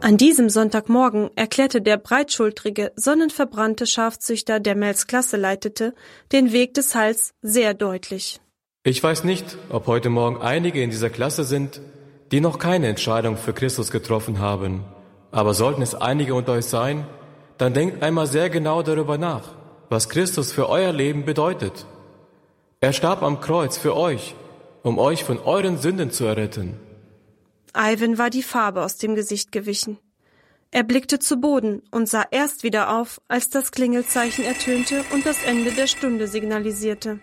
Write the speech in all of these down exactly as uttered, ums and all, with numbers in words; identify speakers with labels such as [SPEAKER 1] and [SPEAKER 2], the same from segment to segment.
[SPEAKER 1] An diesem Sonntagmorgen erklärte der breitschultrige, sonnenverbrannte Schafzüchter, der Mells Klasse leitete, den Weg des Heils sehr deutlich.
[SPEAKER 2] Ich weiß nicht, ob heute Morgen einige in dieser Klasse sind, die noch keine Entscheidung für Christus getroffen haben. Aber sollten es einige unter euch sein, dann denkt einmal sehr genau darüber nach, was Christus für euer Leben bedeutet. Er starb am Kreuz für euch, um euch von euren Sünden zu erretten.
[SPEAKER 1] Ivan war die Farbe aus dem Gesicht gewichen. Er blickte zu Boden und sah erst wieder auf, als das Klingelzeichen ertönte und das Ende der Stunde signalisierte.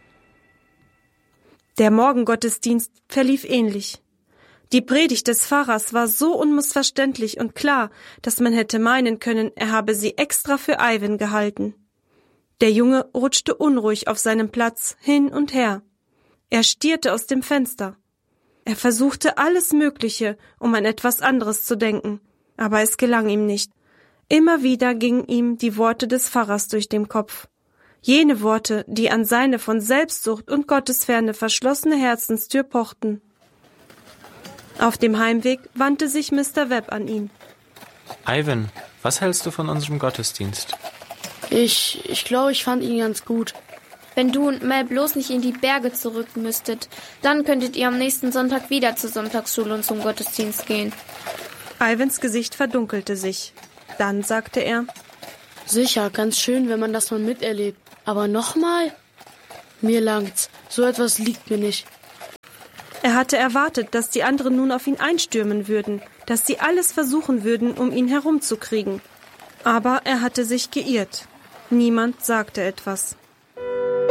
[SPEAKER 1] Der Morgengottesdienst verlief ähnlich. Die Predigt des Pfarrers war so unmissverständlich und klar, dass man hätte meinen können, er habe sie extra für Ivan gehalten. Der Junge rutschte unruhig auf seinem Platz hin und her. Er stierte aus dem Fenster. Er versuchte alles Mögliche, um an etwas anderes zu denken, aber es gelang ihm nicht. Immer wieder gingen ihm die Worte des Pfarrers durch den Kopf. Jene Worte, die an seine von Selbstsucht und Gottesferne verschlossene Herzenstür pochten. Auf dem Heimweg wandte sich Mister Webb an ihn.
[SPEAKER 3] Ivan, was hältst du von unserem Gottesdienst?
[SPEAKER 4] Ich, ich glaube, ich fand ihn ganz gut.
[SPEAKER 5] Wenn du und Mel bloß nicht in die Berge zurück müsstet, dann könntet ihr am nächsten Sonntag wieder zur Sonntagsschule und zum Gottesdienst gehen.
[SPEAKER 1] Ivans Gesicht verdunkelte sich. Dann sagte er:
[SPEAKER 4] Sicher, ganz schön, wenn man das mal miterlebt. Aber nochmal? Mir langt's. So etwas liegt mir nicht.
[SPEAKER 1] Er hatte erwartet, dass die anderen nun auf ihn einstürmen würden, dass sie alles versuchen würden, um ihn herumzukriegen. Aber er hatte sich geirrt. Niemand sagte etwas.